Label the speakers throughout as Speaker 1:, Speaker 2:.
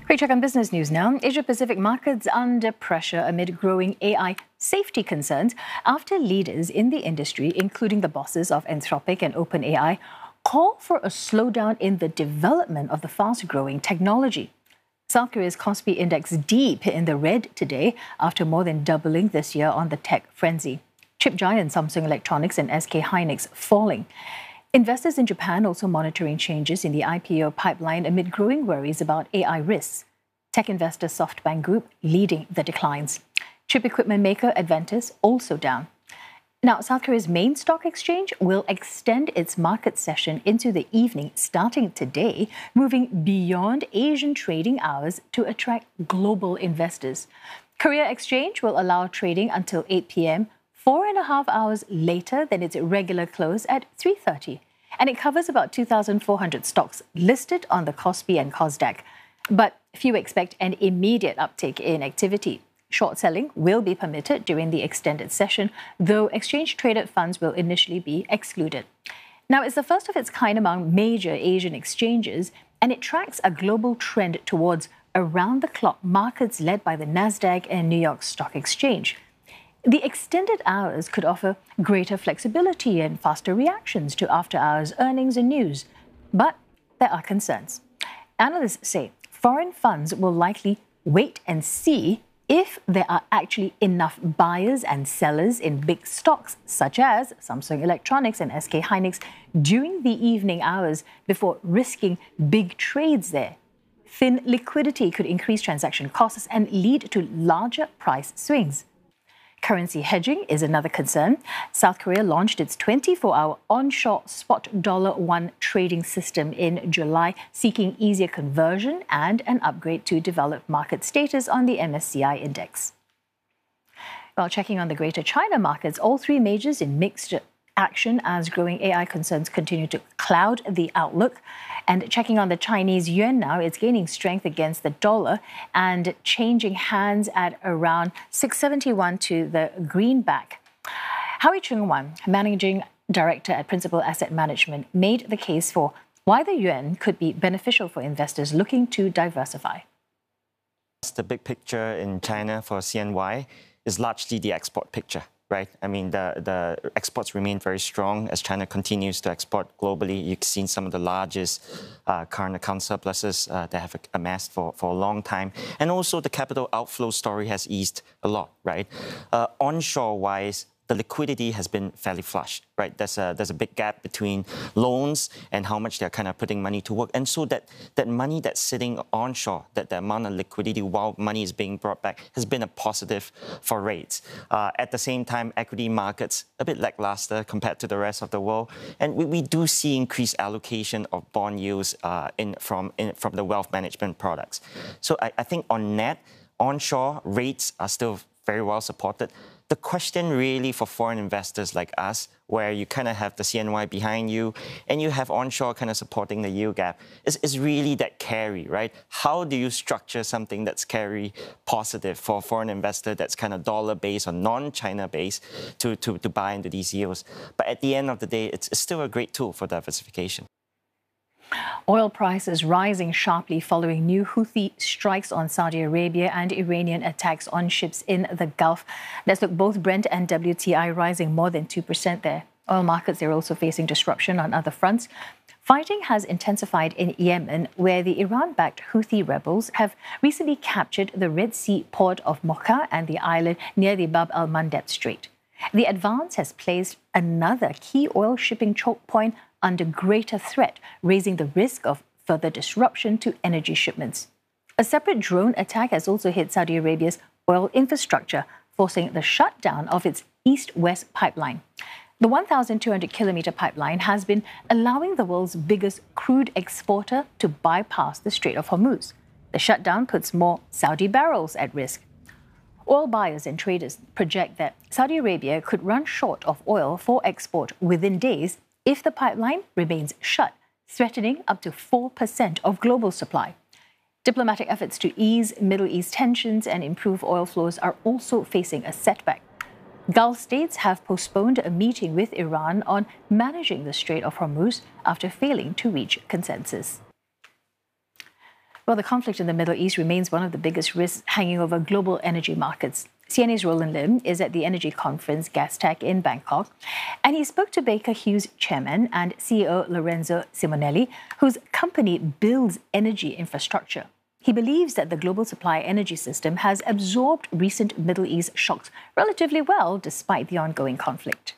Speaker 1: Quick check on business news now. Asia-Pacific markets under pressure amid growing AI safety concerns after leaders in the industry, including the bosses of Anthropic and OpenAI, call for a slowdown in the development of the fast-growing technology. South Korea's Kospi index deep in the red today after more than doubling this year on the tech frenzy. Chip giant Samsung Electronics and SK Hynix falling. Investors in Japan also monitoring changes in the IPO pipeline amid growing worries about AI risks. Tech investor SoftBank Group leading the declines. Chip equipment maker Adventus also down. Now, South Korea's main stock exchange will extend its market session into the evening starting today, moving beyond Asian trading hours to attract global investors. Korea Exchange will allow trading until 8 p.m., 4.5 hours later than its regular close at 3:30. And it covers about 2,400 stocks listed on the Kospi and Kosdaq. But few expect an immediate uptick in activity. Short selling will be permitted during the extended session, though exchange-traded funds will initially be excluded. Now, it's the first of its kind among major Asian exchanges, and it tracks a global trend towards around-the-clock markets led by the Nasdaq and New York Stock Exchange. The extended hours could offer greater flexibility and faster reactions to after-hours earnings and news. But there are concerns. Analysts say foreign funds will likely wait and see if there are actually enough buyers and sellers in big stocks, such as Samsung Electronics and SK Hynix, during the evening hours before risking big trades there. Thin liquidity could increase transaction costs and lead to larger price swings. Currency hedging is another concern. South Korea launched its 24-hour onshore spot $1 trading system in July, seeking easier conversion and an upgrade to developed market status on the MSCI index. While checking on the Greater China markets, all three majors in mixed action as growing AI concerns continue to cloud the outlook. And checking on the Chinese yuan now, it's gaining strength against the dollar and changing hands at around 671 to the greenback. Howie Chung-wan, managing director at Principal Asset Management, made the case for why the yuan could be beneficial for investors looking to diversify.
Speaker 2: The big picture in China for CNY is largely the export picture. Right. I mean, the exports remain very strong as China continues to export globally. You've seen some of the largest current account surpluses that have amassed for a long time. And also the capital outflow story has eased a lot, right? Onshore-wise, the liquidity has been fairly flush, right? There's a big gap between loans and how much they're kind of putting money to work. And so that money that's sitting onshore, that the amount of liquidity while money is being brought back has been a positive for rates. At the same time, equity markets a bit lackluster compared to the rest of the world. And we do see increased allocation of bond yields from the wealth management products. So I think on net, onshore rates are still very well supported. The question really for foreign investors like us, where you kind of have the CNY behind you and you have onshore kind of supporting the yield gap, is really that carry, right? How do you structure something that's carry positive for a foreign investor that's kind of dollar-based or non-China based to buy into these yields? But at the end of the day, it's still a great tool for diversification.
Speaker 1: Oil prices rising sharply following new Houthi strikes on Saudi Arabia and Iranian attacks on ships in the Gulf. Let's look, both Brent and WTI rising more than 2% there. Oil markets, they're also facing disruption on other fronts. Fighting has intensified in Yemen, where the Iran-backed Houthi rebels have recently captured the Red Sea port of Mocha and the island near the Bab el-Mandeb Strait. The advance has placed another key oil shipping choke point under greater threat, raising the risk of further disruption to energy shipments. A separate drone attack has also hit Saudi Arabia's oil infrastructure, forcing the shutdown of its east-west pipeline. The 1,200-kilometer pipeline has been allowing the world's biggest crude exporter to bypass the Strait of Hormuz. The shutdown puts more Saudi barrels at risk. Oil buyers and traders project that Saudi Arabia could run short of oil for export within days if the pipeline remains shut, threatening up to 4% of global supply. Diplomatic efforts to ease Middle East tensions and improve oil flows are also facing a setback. Gulf states have postponed a meeting with Iran on managing the Strait of Hormuz after failing to reach consensus. Well, the conflict in the Middle East remains one of the biggest risks hanging over global energy markets. CNA's Roland Lim is at the energy conference Gastech in Bangkok, and he spoke to Baker Hughes chairman and CEO Lorenzo Simonelli, whose company builds energy infrastructure. He believes that the global supply energy system has absorbed recent Middle East shocks relatively well despite the ongoing conflict.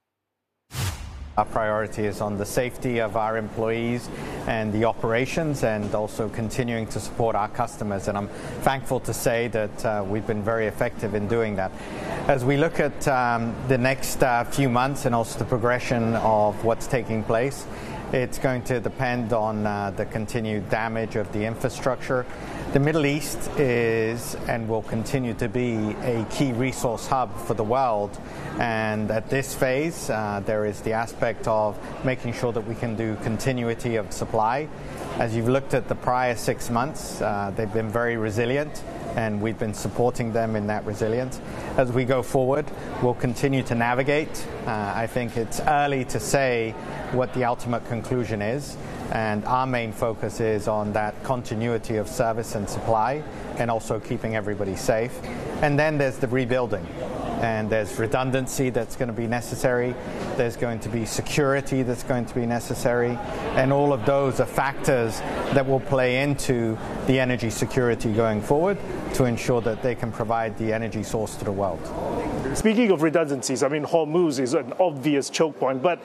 Speaker 3: Our priority is on the safety of our employees and the operations, and also continuing to support our customers. And I'm thankful to say that we've been very effective in doing that. As we look at the next few months and also the progression of what's taking place, it's going to depend on the continued damage of the infrastructure. The Middle East is and will continue to be a key resource hub for the world. And at this phase, there is the aspect of making sure that we can do continuity of supply. As you've looked at the prior 6 months, they've been very resilient, and we've been supporting them in that resilience. As we go forward, we'll continue to navigate. I think it's early to say what the ultimate conclusion is, and our main focus is on that continuity of service and supply, and also keeping everybody safe. And then there's the rebuilding, and there's redundancy that's going to be necessary. There's going to be security that's going to be necessary, and all of those are factors that will play into the energy security going forward to ensure that they can provide the energy source to the world.
Speaker 4: Speaking of redundancies, I mean, Hormuz is an obvious choke point, but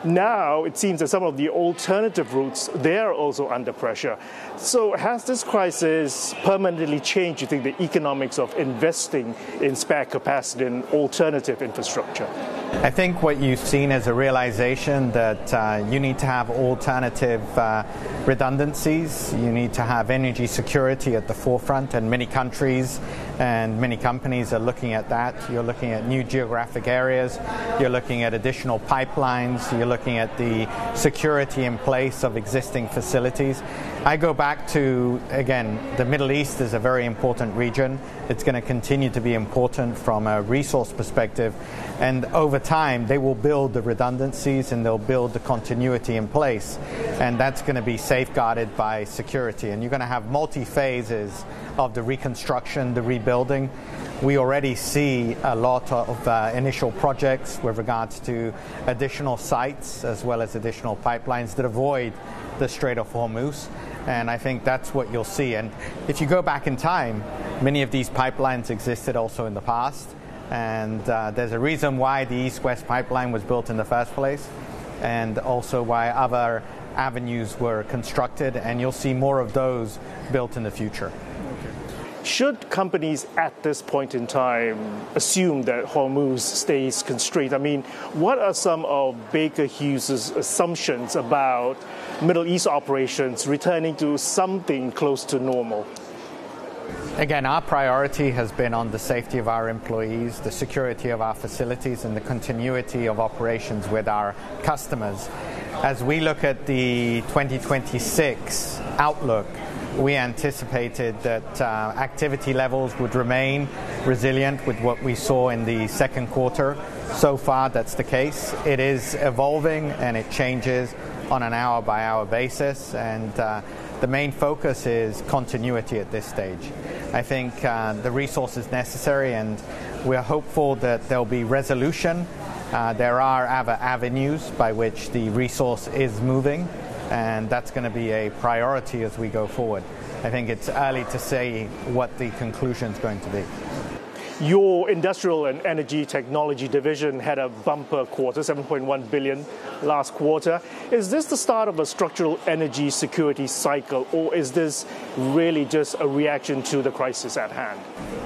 Speaker 4: now it seems that some of the alternative routes, they're also under pressure. So has this crisis permanently changed, you think, the economics of investing in spare capacity and alternative infrastructure?
Speaker 3: I think what you've seen is a realization that you need to have alternative redundancies. You need to have energy security at the forefront, and many countries and many companies are looking at that. You're looking at new geographic areas. You're looking at additional pipelines. You're looking at the security in place of existing facilities. I go back to, again, the Middle East is a very important region. It's going to continue to be important from a resource perspective. And over time, they will build the redundancies and they'll build the continuity in place. And that's going to be safeguarded by security. And you're going to have multi-phases of the reconstruction, the rebuilding. We already see a lot of initial projects with regards to additional sites as well as additional pipelines that avoid the Strait of Hormuz. And I think that's what you'll see. And if you go back in time, many of these pipelines existed also in the past. And there's a reason why the East-West pipeline was built in the first place, and also why other avenues were constructed. And you'll see more of those built in the future.
Speaker 4: Should companies at this point in time assume that Hormuz stays constrained? I mean, what are some of Baker Hughes's assumptions about Middle East operations returning to something close to normal?
Speaker 3: Again, our priority has been on the safety of our employees, the security of our facilities, and the continuity of operations with our customers. As we look at the 2026 outlook, we anticipated that activity levels would remain resilient with what we saw in the second quarter. So far, that's the case. It is evolving and it changes on an hour-by-hour basis, and the main focus is continuity at this stage. I think the resource is necessary, and we're hopeful that there'll be resolution. There are other avenues by which the resource is moving, and that's going to be a priority as we go forward. I think it's early to say what the conclusion is going to be.
Speaker 4: Your industrial and energy technology division had a bumper quarter, 7.1 billion last quarter. Is this the start of a structural energy security cycle, or is this really just a reaction to the crisis at hand?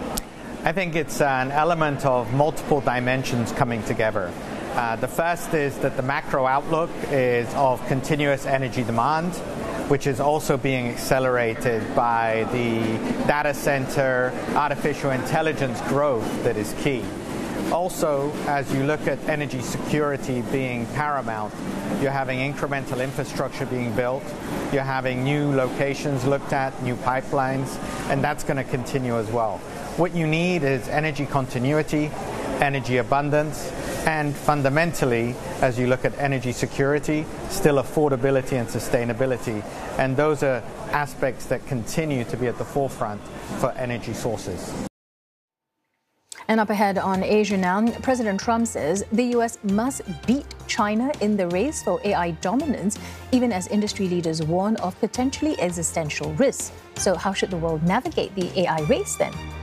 Speaker 3: I think it's an element of multiple dimensions coming together. The first is that the macro outlook is of continuous energy demand, which is also being accelerated by the data center, artificial intelligence growth that is key. Also, as you look at energy security being paramount, you're having incremental infrastructure being built, you're having new locations looked at, new pipelines, and that's going to continue as well. What you need is energy continuity, energy abundance, and fundamentally, as you look at energy security, still affordability and sustainability. And those are aspects that continue to be at the forefront for energy sources.
Speaker 1: And up ahead on Asia Now, President Trump says the U.S. must beat China in the race for AI dominance, even as industry leaders warn of potentially existential risks. So how should the world navigate the AI race then?